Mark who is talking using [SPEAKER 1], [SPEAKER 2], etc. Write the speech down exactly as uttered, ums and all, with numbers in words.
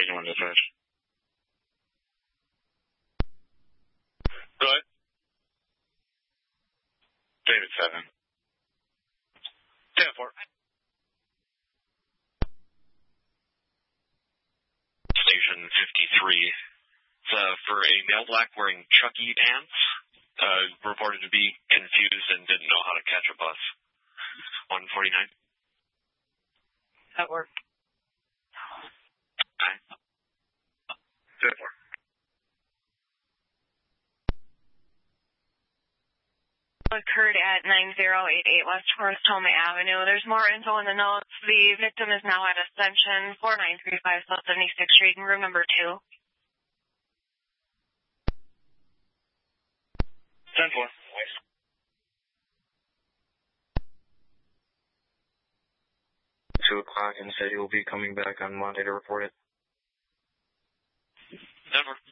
[SPEAKER 1] Station one dispatch. Go ahead. David seven. ten four. Station fifty-three. It's, uh, for a male black wearing Chucky pants, uh, reported to be confused and didn't know how to catch a bus. one forty-nine.
[SPEAKER 2] That worked.
[SPEAKER 1] Okay. ten four.
[SPEAKER 2] Occurred at nine zero eight eight West Forest Home Avenue. There's more info in the notes. The victim is now at Ascension, four nine three five South seventy-sixth Street in room number two.
[SPEAKER 1] ten four. two o'clock and said he will be coming back on Monday to report it. ten four.